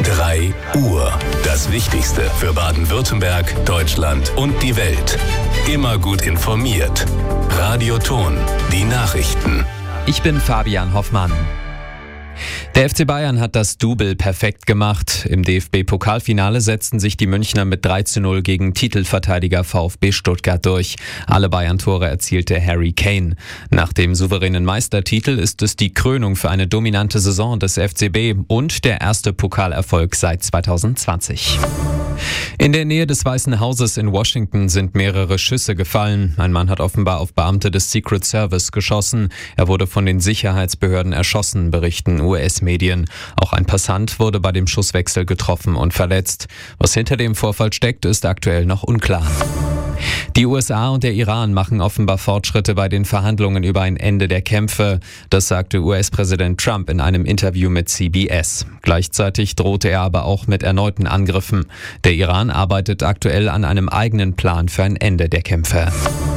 3 Uhr. Das Wichtigste für Baden-Württemberg, Deutschland und die Welt. Immer gut informiert. Radioton, die Nachrichten. Ich bin Fabian Hoffmann. Der FC Bayern hat das Double perfekt gemacht. Im DFB-Pokalfinale setzten sich die Münchner mit 3:0 gegen Titelverteidiger VfB Stuttgart durch. Alle Bayern-Tore erzielte Harry Kane. Nach dem souveränen Meistertitel ist es die Krönung für eine dominante Saison des FCB und der erste Pokalerfolg seit 2020. In der Nähe des Weißen Hauses in Washington sind mehrere Schüsse gefallen. Ein Mann hat offenbar auf Beamte des Secret Service geschossen. Er wurde von den Sicherheitsbehörden erschossen, berichten US-Medien. Auch ein Passant wurde bei dem Schusswechsel getroffen und verletzt. Was hinter dem Vorfall steckt, ist aktuell noch unklar. Die USA und der Iran machen offenbar Fortschritte bei den Verhandlungen über ein Ende der Kämpfe. Das sagte US-Präsident Trump in einem Interview mit CBS. Gleichzeitig drohte er aber auch mit erneuten Angriffen. Der Iran arbeitet aktuell an einem eigenen Plan für ein Ende der Kämpfe.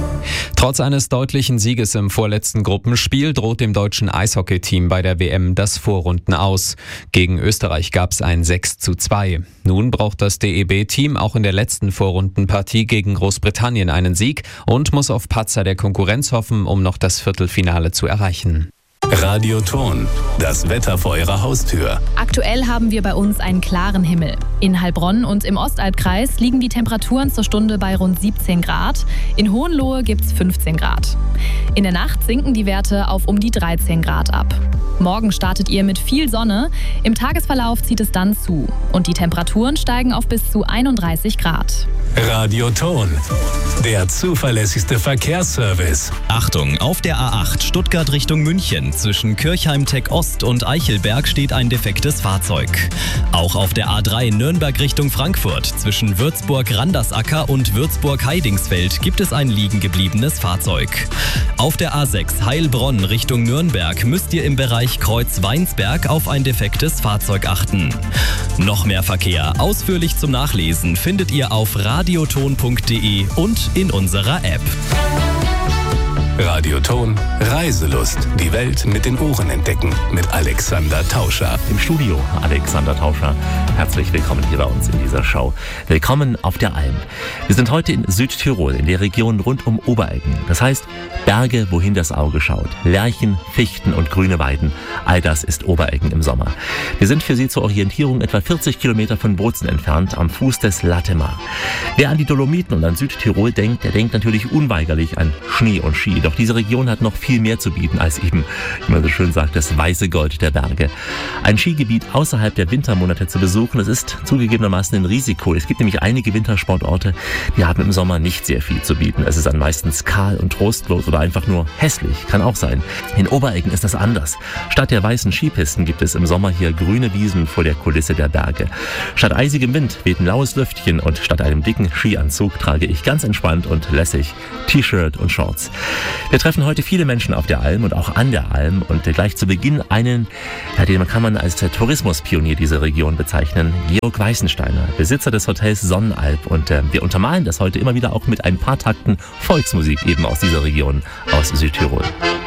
Trotz eines deutlichen Sieges im vorletzten Gruppenspiel droht dem deutschen Eishockeyteam bei der WM das Vorrunden aus. Gegen Österreich gab es ein 6:2. Nun braucht das DEB-Team auch in der letzten Vorrundenpartie gegen Großbritannien einen Sieg und muss auf Patzer der Konkurrenz hoffen, um noch das Viertelfinale zu erreichen. Radioton, das Wetter vor Ihrer Haustür. Aktuell haben wir bei uns einen klaren Himmel. In Heilbronn und im Ostalbkreis liegen die Temperaturen zur Stunde bei rund 17 Grad. In Hohenlohe gibt es 15 Grad. In der Nacht sinken die Werte auf um die 13 Grad ab. Morgen startet ihr mit viel Sonne. Im Tagesverlauf zieht es dann zu. Und die Temperaturen steigen auf bis zu 31 Grad. Radioton, der zuverlässigste Verkehrsservice. Achtung, auf der A8 Stuttgart Richtung München zwischen Kirchheim-Tech Ost und Eichelberg steht ein defektes Fahrzeug. Auch auf der A3 Nürnberg Richtung Frankfurt zwischen Würzburg-Randersacker und Würzburg-Heidingsfeld gibt es ein liegen gebliebenes Fahrzeug. Auf der A6 Heilbronn Richtung Nürnberg müsst ihr im Bereich Kreuz-Weinsberg auf ein defektes Fahrzeug achten. Noch mehr Verkehr ausführlich zum Nachlesen findet ihr auf radioton.de und in unserer App. Radioton, Reiselust. Die Welt mit den Ohren entdecken. Mit Alexander Tauscher. Im Studio Alexander Tauscher. Herzlich willkommen hier bei uns in dieser Show. Willkommen auf der Alm. Wir sind heute in Südtirol, in der Region rund um Obereggen. Das heißt, Berge, wohin das Auge schaut. Lärchen, Fichten und grüne Weiden. All das ist Obereggen im Sommer. Wir sind für Sie zur Orientierung etwa 40 Kilometer von Bozen entfernt, am Fuß des Latemar. Wer an die Dolomiten und an Südtirol denkt, der denkt natürlich unweigerlich an Schnee und Ski. Doch diese Region hat noch viel mehr zu bieten als eben, wie man so schön sagt, das weiße Gold der Berge. Ein Skigebiet außerhalb der Wintermonate zu besuchen, das ist zugegebenermaßen ein Risiko. Es gibt nämlich einige Wintersportorte, die haben im Sommer nicht sehr viel zu bieten. Es ist dann meistens kahl und trostlos oder einfach nur hässlich, kann auch sein. In Obereggen ist das anders. Statt der weißen Skipisten gibt es im Sommer hier grüne Wiesen vor der Kulisse der Berge. Statt eisigem Wind weht ein laues Lüftchen und statt einem dicken Skianzug trage ich ganz entspannt und lässig T-Shirt und Shorts. Wir treffen heute viele Menschen auf der Alm und auch an der Alm und gleich zu Beginn einen, den kann man als Tourismuspionier dieser Region bezeichnen, Georg Weißensteiner, Besitzer des Hotels Sonnenalb, und wir untermalen das heute immer wieder auch mit ein paar Takten Volksmusik eben aus dieser Region, aus Südtirol.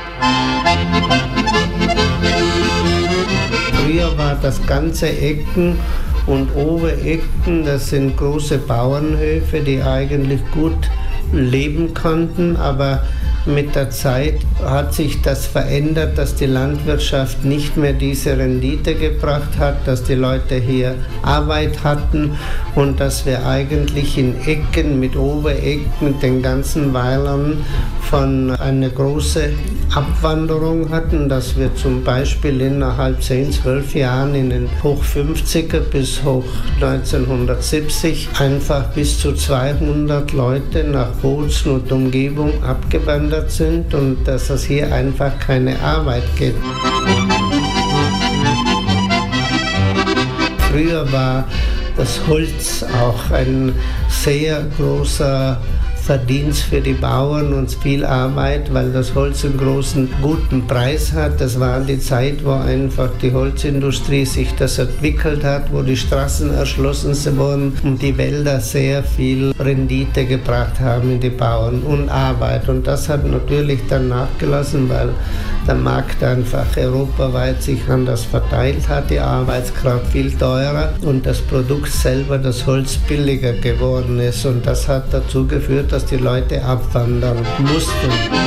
Früher war das ganze Ecken und Oberecken, das sind große Bauernhöfe, die eigentlich gut leben konnten, aber mit der Zeit hat sich das verändert, dass die Landwirtschaft nicht mehr diese Rendite gebracht hat, dass die Leute hier Arbeit hatten und dass wir eigentlich in Ecken mit Oberecken den ganzen Weilern von einer großen Abwanderung hatten, dass wir zum Beispiel innerhalb 10, 12 Jahren in den hoch 50er bis hoch 1970 einfach bis zu 200 Leute nach Bozen und Umgebung abgewandert sind und dass es hier einfach keine Arbeit gibt. Früher war das Holz auch ein sehr großer Verdienst für die Bauern und viel Arbeit, weil das Holz einen großen, guten Preis hat. Das war die Zeit, wo einfach die Holzindustrie sich das entwickelt hat, wo die Straßen erschlossen wurden und die Wälder sehr viel Rendite gebracht haben in die Bauern und Arbeit. Und das hat natürlich dann nachgelassen, weil der Markt einfach europaweit sich anders verteilt hat, die Arbeitskraft viel teurer und das Produkt selber, das Holz, billiger geworden ist. Und das hat dazu geführt, dass die Leute abwandern mussten.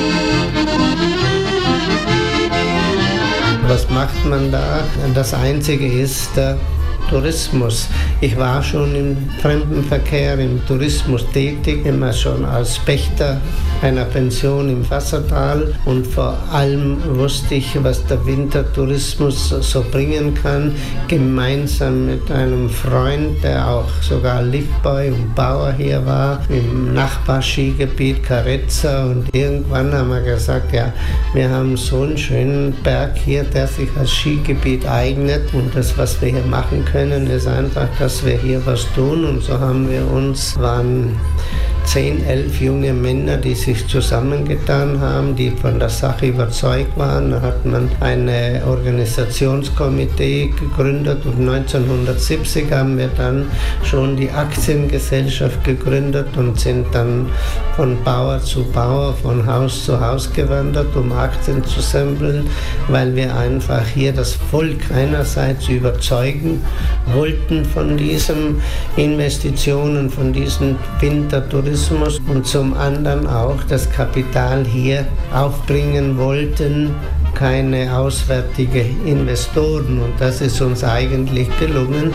Was macht man da? Das Einzige ist der Tourismus. Ich war schon im Fremdenverkehr, im Tourismus tätig, immer schon als Pächter einer Pension im Wassertal und vor allem wusste ich, was der Wintertourismus so bringen kann, gemeinsam mit einem Freund, der auch sogar Liftboy und Bauer hier war, im Nachbarskigebiet Carezza und irgendwann haben wir gesagt, ja, wir haben so einen schönen Berg hier, der sich als Skigebiet eignet und das, was wir hier machen können, ist einfach, dass wir hier was tun und so haben wir uns, waren 10, 11 junge Männer, die sich zusammengetan haben, die von der Sache überzeugt waren. Da hat man ein Organisationskomitee gegründet und 1970 haben wir dann schon die Aktiengesellschaft gegründet und sind dann von Bauer zu Bauer, von Haus zu Haus gewandert, um Aktien zu sammeln, weil wir einfach hier das Volk einerseits überzeugen wollten von diesen Investitionen, von diesem Wintertourismus und zum anderen auch das Kapital hier aufbringen wollten, keine auswärtigen Investoren und das ist uns eigentlich gelungen.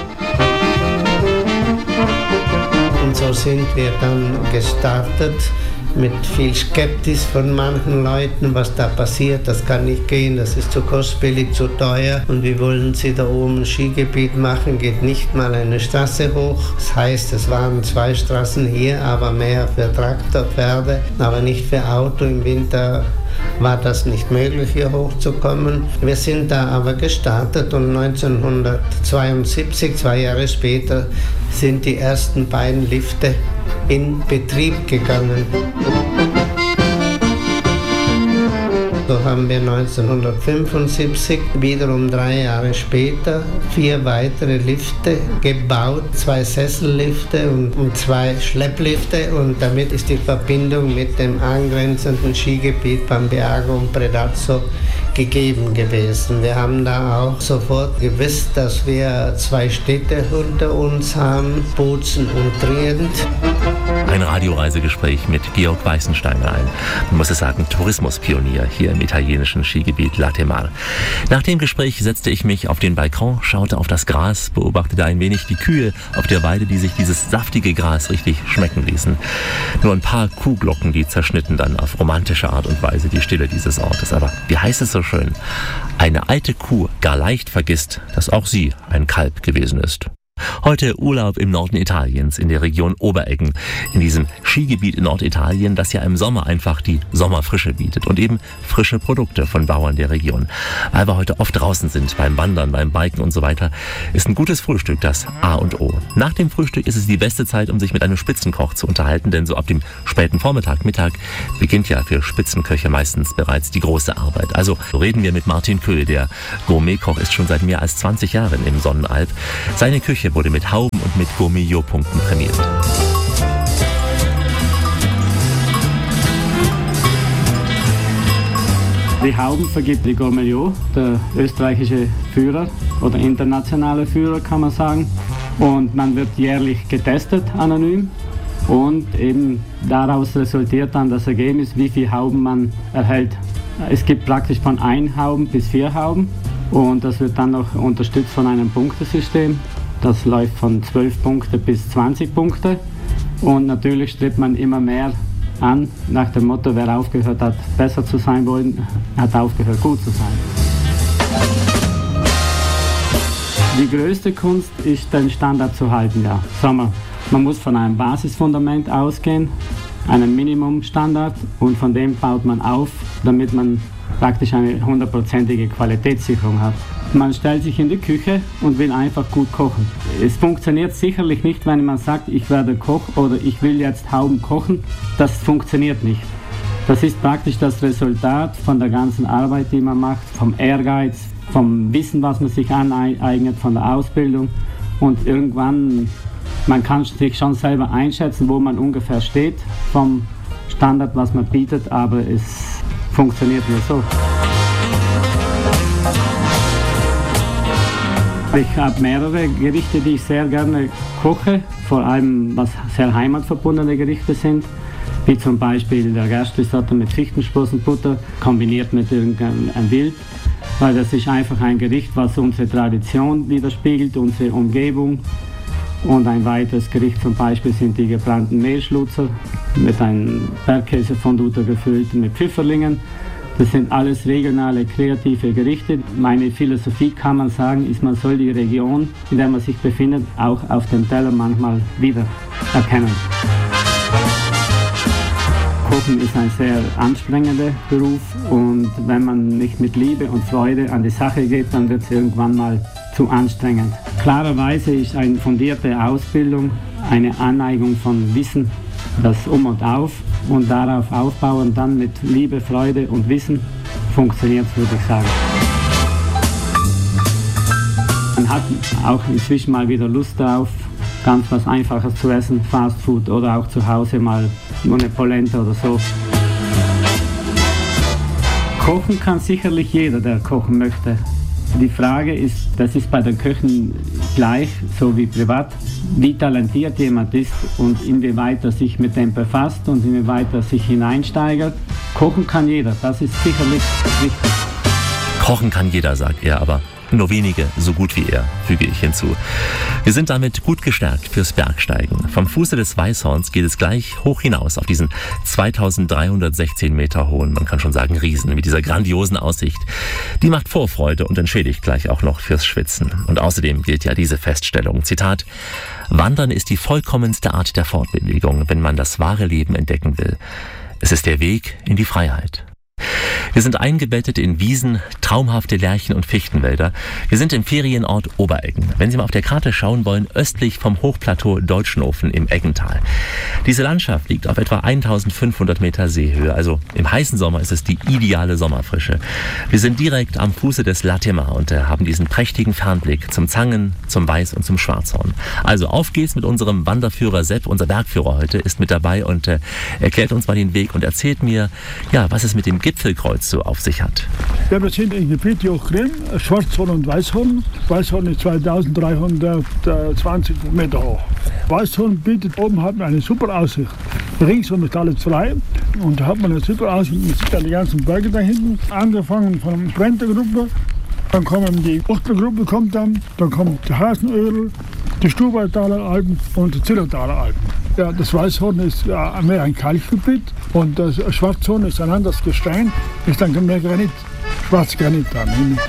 Und so sind wir dann gestartet mit viel Skepsis von manchen Leuten, was da passiert, das kann nicht gehen, das ist zu kostspielig, zu teuer und wie wollen Sie da oben ein Skigebiet machen, geht nicht mal eine Straße hoch. Das heißt, es waren 2 Straßen hier, aber mehr für Traktor, Pferde, aber nicht für Auto. Im Winter war das nicht möglich, hier hochzukommen. Wir sind da aber gestartet und 1972, 2 Jahre später, sind die ersten beiden Lifte in Betrieb gegangen. So haben wir 1975, wiederum 3 Jahre später, 4 weitere Lifte gebaut, 2 Sessellifte und 2 Schlepplifte und damit ist die Verbindung mit dem angrenzenden Skigebiet Pambiago und Predazzo gegeben gewesen. Wir haben da auch sofort gewusst, dass wir 2 Städte unter uns haben, Bozen und Trient. Ein Radioreisegespräch mit Georg Weißensteiner, ein, man muss es sagen, Tourismuspionier hier im italienischen Skigebiet Latemar. Nach dem Gespräch setzte ich mich auf den Balkon, schaute auf das Gras, beobachtete ein wenig die Kühe auf der Weide, die sich dieses saftige Gras richtig schmecken ließen. Nur ein paar Kuhglocken, die zerschnitten dann auf romantische Art und Weise die Stille dieses Ortes. Aber wie heißt es so schön? Eine alte Kuh gar leicht vergisst, dass auch sie ein Kalb gewesen ist. Heute Urlaub im Norden Italiens, in der Region Obereggen, in diesem Skigebiet in Norditalien, das ja im Sommer einfach die Sommerfrische bietet und eben frische Produkte von Bauern der Region. Weil wir heute oft draußen sind, beim Wandern, beim Biken und so weiter, ist ein gutes Frühstück das A und O. Nach dem Frühstück ist es die beste Zeit, um sich mit einem Spitzenkoch zu unterhalten, denn so ab dem späten Vormittag, Mittag beginnt ja für Spitzenköche meistens bereits die große Arbeit. Also reden wir mit Martin Köhl, der Gourmetkoch ist schon seit mehr als 20 Jahren im Sonnenalb. Seine Küche wurde mit Hauben und mit Gourmillot-Punkten prämiert. Die Hauben vergibt die Gourmillot, der österreichische Führer oder internationale Führer, kann man sagen. Und man wird jährlich getestet, anonym. Und eben daraus resultiert dann das Ergebnis, wie viele Hauben man erhält. Es gibt praktisch von 1 Hauben bis 4 Hauben. Und das wird dann noch unterstützt von einem Punktesystem. Das läuft von 12 Punkte bis 20 Punkte. Und natürlich strebt man immer mehr an, nach dem Motto, wer aufgehört hat, besser zu sein wollen, hat aufgehört, gut zu sein. Die größte Kunst ist, den Standard zu halten. Ja. Man muss von einem Basisfundament ausgehen, einem Minimumstandard, und von dem baut man auf, damit man praktisch eine 100%ige Qualitätssicherung hat. Man stellt sich in die Küche und will einfach gut kochen. Es funktioniert sicherlich nicht, wenn man sagt, ich werde Koch oder ich will jetzt Hauben kochen. Das funktioniert nicht. Das ist praktisch das Resultat von der ganzen Arbeit, die man macht, vom Ehrgeiz, vom Wissen, was man sich aneignet, von der Ausbildung. Und irgendwann, man kann sich schon selber einschätzen, wo man ungefähr steht vom Standard, was man bietet, aber es funktioniert nur so. Ich habe mehrere Gerichte, die ich sehr gerne koche, vor allem was sehr heimatverbundene Gerichte sind, wie zum Beispiel der Gerstrisotto mit Fichtensprossenbutter kombiniert mit irgendeinem Wild, weil das ist einfach ein Gericht, was unsere Tradition widerspiegelt, unsere Umgebung. Und ein weiteres Gericht zum Beispiel sind die gebrannten Mehlschlutzer mit einem Bergkäsefondue gefüllt mit Pfifferlingen. Das sind alles regionale, kreative Gerichte. Meine Philosophie, kann man sagen, ist, man soll die Region, in der man sich befindet, auch auf dem Teller manchmal wieder erkennen. Kochen ist ein sehr anstrengender Beruf und wenn man nicht mit Liebe und Freude an die Sache geht, dann wird es irgendwann mal zu anstrengend. Klarerweise ist eine fundierte Ausbildung eine Aneignung von Wissen, das Um und Auf, und darauf aufbauen, dann mit Liebe, Freude und Wissen funktioniert es, würde ich sagen. Man hat auch inzwischen mal wieder Lust darauf, ganz was Einfaches zu essen, Fast Food oder auch zu Hause mal eine Polenta oder so. Kochen kann sicherlich jeder, der kochen möchte. Die Frage ist, das ist bei den Köchen gleich, so wie privat, wie talentiert jemand ist und inwieweit er sich mit dem befasst und inwieweit er sich hineinsteigert. Kochen kann jeder, das ist sicherlich wichtig. Kochen kann jeder, sagt er, aber nur wenige so gut wie er, füge ich hinzu. Wir sind damit gut gestärkt fürs Bergsteigen. Vom Fuße des Weißhorns geht es gleich hoch hinaus auf diesen 2316 Meter hohen, man kann schon sagen Riesen, mit dieser grandiosen Aussicht. Die macht Vorfreude und entschädigt gleich auch noch fürs Schwitzen. Und außerdem gilt ja diese Feststellung, Zitat, Wandern ist die vollkommenste Art der Fortbewegung, wenn man das wahre Leben entdecken will. Es ist der Weg in die Freiheit. Wir sind eingebettet in Wiesen, traumhafte Lärchen- und Fichtenwälder. Wir sind im Ferienort Obereggen. Wenn Sie mal auf der Karte schauen wollen, östlich vom Hochplateau Deutschnofen im Eggental. Diese Landschaft liegt auf etwa 1500 Meter Seehöhe. Also im heißen Sommer ist es die ideale Sommerfrische. Wir sind direkt am Fuße des Latemar und haben diesen prächtigen Fernblick zum Zangen, zum Weiß- und zum Schwarzhorn. Also auf geht's mit unserem Wanderführer Sepp. Unser Bergführer heute ist mit dabei und erklärt uns mal den Weg und erzählt mir, ja, was es mit dem Gipfelkreuz so auf sich hat. Ja, wir sind in Gebiet Jochgrim, Schwarzhorn und Weißhorn. Weißhorn ist 2320 Meter hoch. Weißhorn bietet oben hat man eine super Aussicht. Ringsum ist alles frei und da hat man eine super Aussicht. Man sieht ja die ganzen Berge da hinten, angefangen von der Brentergruppe. Dann kommen die Uchtergruppe, dann kommt die Hasenöl, die Stubaittaler Alpen und die Zillertaler Alpen. Ja, das Weißhorn ist mehr ein Kalkgebiet und das Schwarzhorn ist ein anderes Gestein, ist dann mehr Granit, Schwarzgranit dann.